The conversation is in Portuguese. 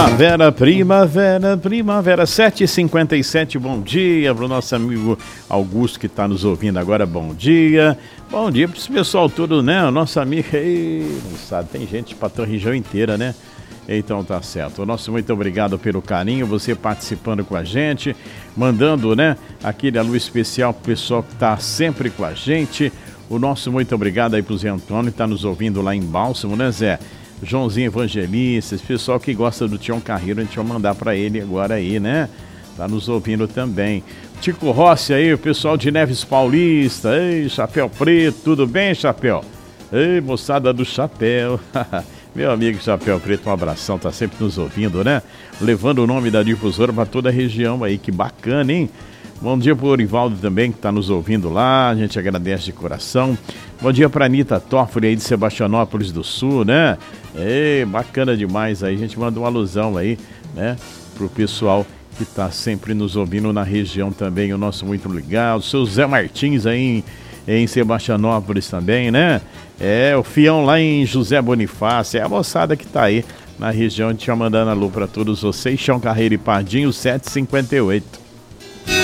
Primavera, 7h57, bom dia para o nosso amigo Augusto que está nos ouvindo agora, bom dia para esse pessoal todo, né, o nosso amigo, não sabe, tem gente para a região inteira, né, então tá certo, o nosso muito obrigado pelo carinho, você participando com a gente, mandando, né, aquele alô especial pro pessoal que tá sempre com a gente, o nosso muito obrigado aí pro Zé Antônio, que tá nos ouvindo lá em Bálsamo, né, Zé? Joãozinho Evangelista, esse pessoal que gosta do Tião Carreiro, a gente vai mandar para ele agora aí, né? Tá nos ouvindo também. Tico Rossi aí, o pessoal de Neves Paulista, ei, Chapéu Preto, tudo bem, Chapéu? Ei, moçada do Chapéu, meu amigo Chapéu Preto, um abração, tá sempre nos ouvindo, né? Levando o nome da difusora para toda a região aí, que bacana, hein? Bom dia pro Orivaldo também, que tá nos ouvindo lá, a gente agradece de coração. Bom dia pra Anitta Toffoli aí de Sebastianópolis do Sul, né? Ei, bacana demais aí, a gente manda uma alusão aí, né? Pro pessoal que tá sempre nos ouvindo na região também, o nosso muito legal. O seu Zé Martins aí em Sebastianópolis também, né? É, o Fião lá em José Bonifácio, é a moçada que tá aí na região, a gente vai mandando alô pra todos vocês. Chão Carreiro e Pardinho, 7h58.